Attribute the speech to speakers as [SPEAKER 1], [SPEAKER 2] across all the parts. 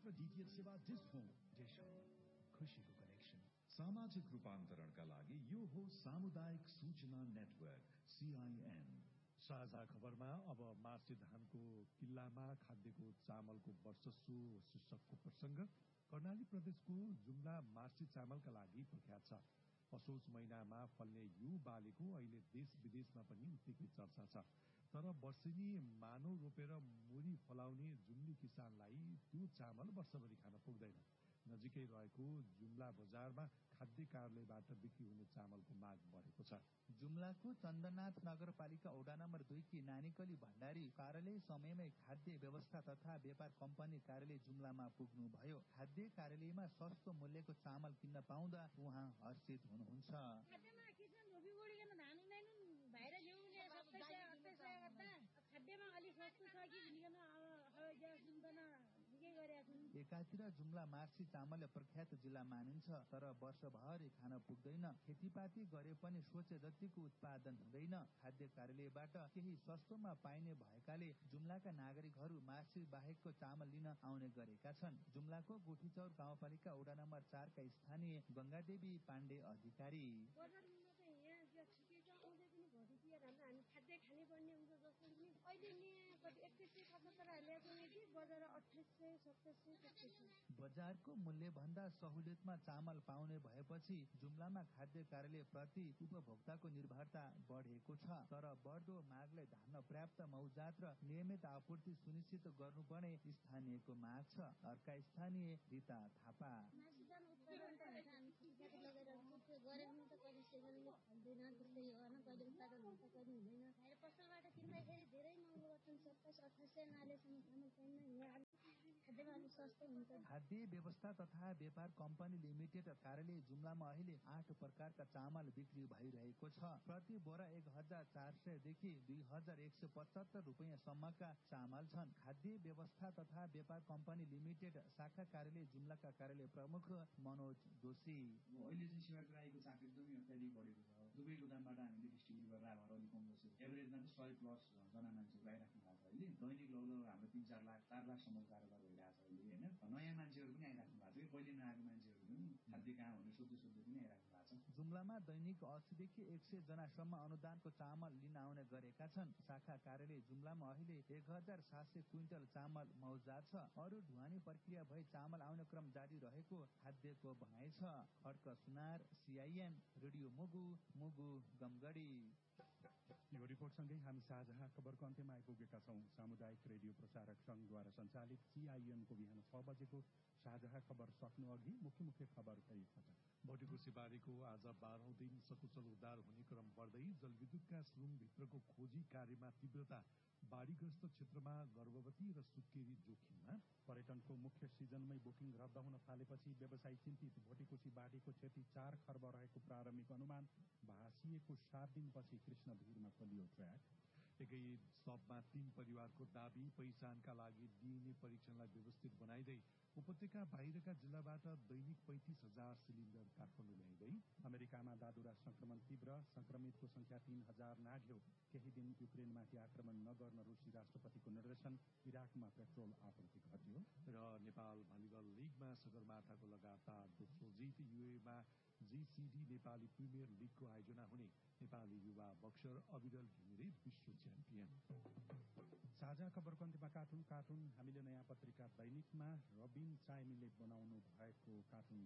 [SPEAKER 1] र डीटीएच सेवा dish home. Dish home, खुशीको कनेक्सन।
[SPEAKER 2] सामाजिक रूपान्तरणका लागि यो हो सामुदायिक सूचना नेटवर्क CIN।
[SPEAKER 3] साझा खबरमा अब मार्सी धानको किल्लामा खाद्यको चामलको वर्चस्व शीर्षकको प्रसंग। कर्णाली प्रदेशको जुम्ला मार्सी चामलका लागि प्रख्यात छ। असोज महिनामा फल्ने यो बालीको अहिले देश विदेशमा पनि उत्तिकै चर्चा छ। तर वर्षेनी मानव रोपेर मुरी फलाउने जुम्ली किसानलाई त्यो चामल वर्षभरि खान पुग्दैन। नजिकै रहेको जुम्ला बजारमा खाद्य कार्यालयबाट बिक्री हुने चामलको माग बढेको छ।
[SPEAKER 4] जुम्लाको चन्दनाथ नगरपालिका वडा नम्बर 2 की नानीकली भण्डारी कार्यालय समयमै खाद्य व्यवस्था तथा व्यापार कम्पनी कार्यालय जुम्लामा पुग्नुभयो। खाद्य कार्यालयमा सस्तो मूल्यको चामल किन्न पाउँदा उहाँ हर्षित हुनुहुन्छ। एकातिर जुम्ला मार्सी चामलले प्रख्यात जिल्ला मानिन्छ, तर वर्षभरि खान पुग्दैन। खेतीपाती गरे पनि सोचे जतिको उत्पादन हुँदैन। खाद्य कार्यालयबाट केही सस्तोमा पाइने भएकाले जुम्लाका नागरिकहरू मार्सी बाहेकको चामल लिन आउने गरेका छन्। जुम्लाको गोठीचौर गाउँपालिका वडा नम्बर 4 का स्थानीय गंगादेवी पाण्डे अधिकारी,
[SPEAKER 5] हामी खाद्य खाने पर्ने हुन्छ। जस्तो कि अहिले नि 3175 ल्याएको कि बजार 2800-2700।
[SPEAKER 4] बजारको मूल्य भन्दा सहुलियतमा चामल पाउने भएपछि जुम्लामा खाद्य कार्यालय प्रति उपभोक्ताको निर्भरता बढेको छ। तर बढ्दो मागलाई धान्न पर्याप्त मौजात र नियमित आपूर्ति सुनिश्चित गर्नुपर्ने स्थानीयको माग छ। अर्का स्थानीय रिता थापा,
[SPEAKER 5] पसलबाट किन्दाखेरि धेरै महँगो गर्छन्। 2700-2800 नालेसम्म चामल पाइन्न।
[SPEAKER 4] खाद्य व्यवस्था तथा व्यापार कम्पनी लिमिटेड कार्यालय जुम्लामा अहिले 8 प्रकारका चामल बिक्री भइरहेको छ। प्रति बोरा 1400 देखि 2175 रुपियाँ सम्मका चामल छन्। खाद्य व्यवस्था तथा व्यापार कम्पनी लिमिटेड शाखा कार्यालय जुम्लाका कार्यालय प्रमुख मनोज जोशी,
[SPEAKER 6] अहिले चाहिँ सेवाग्राहीको चाप एकदमै अत्याधिक बढेको छ। दुवैको दामबाट हामीले डिस्ट्रिब्युट गरेर आभार अलिक कम गर्छ। एभरेजमा चाहिँ 100+ जना मान्छेहरू आइराख्नु भएको छ। अहिले दैनिक लगभग हाम्रो 3-4 लाख 4 लाखसम्म कारोबार भइरहेको छ अहिले होइन। नयाँ मान्छेहरू पनि आइराख्नु भएको छ। पहिले नआएको मान्छेहरू पनि खाद्य कहाँ हुने सोध्दै पनि आइराख्नु भएको छ।
[SPEAKER 4] जुम्लामा दैनिक 80 देखि 100 जनासम्म अनुदानको चामल लिन आउने गरेका छन्। शाखा कार्यालय जुम्लामा अहिले 1700 क्विन्टल चामल मौजात छ। अरू ढुवानी प्रक्रिया भई चामल आउने क्रम जारी रहेको खाद्यको भनाइ छ। खड्क सुनार, CIN रेडियो मुगु गमगढी।
[SPEAKER 3] यो रिपोर्टसँगै हामी साझा खबरको अन्त्यमा आइपुगेका छौं। सामुदायिक रेडियो प्रसारक संघद्वारा सञ्चालित CIN को बिहान 6 बजेको साझा खबर सक्नु अघि मुख्य खबर एकपटक।
[SPEAKER 1] भोटेकोशी बारीको आज 12औं दिन सकुशल उद्धार हुने क्रम बढ्दै जलविद्युतका स्लुङभित्रको खोजी कार्यमा तीव्रता। बाढीग्रस्त क्षेत्रमा गर्भवती र सुत्केरी जोखिममा।
[SPEAKER 3] पर्यटनको मुख्य सिजनमै बुकिङ रद्द हुन थालेपछि व्यवसायी चिन्तित। भोटेकोशी बाढीको क्षति 4 खर्ब रहेको प्रारम्भिक अनुमान। भाँसिएको 7 दिनपछि कृष्णभिरमा खोलियो ट्र्याक।
[SPEAKER 1] एकै सबमा 3 परिवारको दाबी। पहिचानका लागि DNA परीक्षणलाई व्यवस्थित बनाइदै उपत्यका बाहिरका जिल्लाबाट दैनिक 35,000 सिलिन्डर काठमाडौँ ल्याइँदै।
[SPEAKER 3] अमेरिकामा दादुरा संक्रमण तीव्र। संक्रमितको संख्या 3,000 नाघ्यो। केही दिन युक्रेनमाथि आक्रमण नगर्न रुसी राष्ट्रपतिको निर्देशन। इराकमा पेट्रोल आपूर्ति घट्यो।
[SPEAKER 1] र नेपाल भलिबल लिगमा सगरमाथाको लगातार दोस्रो जीत। युएमा GCD नेपाली प्रिमियर लिगको आयोजना हुने। नेपाली युवा बक्सर अविरल घिमिरे विश्व च्याम्पियन।
[SPEAKER 3] साझा खबरको अन्त्यमा कार्टुन हामीले नयाँ पत्रिका दैनिकमा रबिनले बनाउनु भएको कार्टुन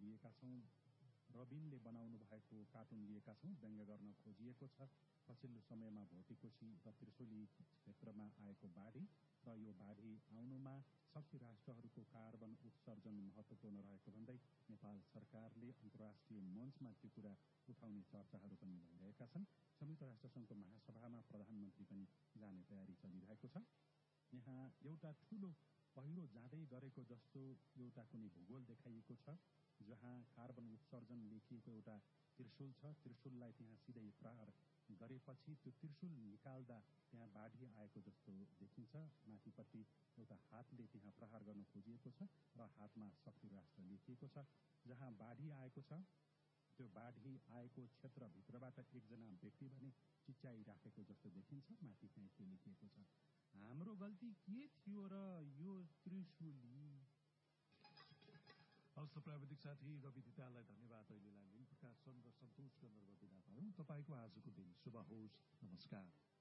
[SPEAKER 3] लिएका छौं। व्यङ्ग्य गर्न खोजिएको छ। पछिल्लो समयमा भोटेकोशी र त्रिशुली क्षेत्रमा आएको बाढी र यो बाढी आउनुमा शक्ति राष्ट्रहरूको कार्बन उत्सर्जन महत्वपूर्ण रहेको भन्दै नेपाल सरकारले अन्तर्राष्ट्रिय मञ्चमा त्यो कुरा उठाउने चर्चाहरू पनि भइरहेका छन्। संयुक्त राष्ट्र संघको महासभामा प्रधानमन्त्री पनि जाने तयारी चलिरहेको छ। यहाँ एउटा ठूलो पहिरो जाँदै गरेको जस्तो एउटा कुनै भूगोल देखाइएको छ, जहाँ कार्बन उत्सर्जन लेखिएको एउटा त्रिशूल छ। त्रिशूललाई त्यहाँ सिधै प्रहार गरेपछि त्यो त्रिशूल निकाल्दा त्यहाँ बाढी आएको जस्तो देखिन्छ। माथिपट्टि एउटा हातले त्यहाँ प्रहार गर्न खोजिएको छ र हातमा शक्ति राष्ट्र लेखिएको छ। जहाँ बाढी आएको छ त्यो बाढी आएको क्षेत्रभित्रबाट एकजना व्यक्ति भने चिच्याइराखेको जस्तो देखिन्छ। माथि त्यहाँ के लेखिएको छ, हाम्रो गल्ती के थियो र यो त्रिशूली।
[SPEAKER 1] हवस्, प्राविधिक साथी रवि दिताललाई धन्यवाद। अहिलेलाई लिन प्रकाशन र सन्तोष गन्धर्व बिदा पायौँ। तपाईँको आजको दिन शुभ होस्। नमस्कार।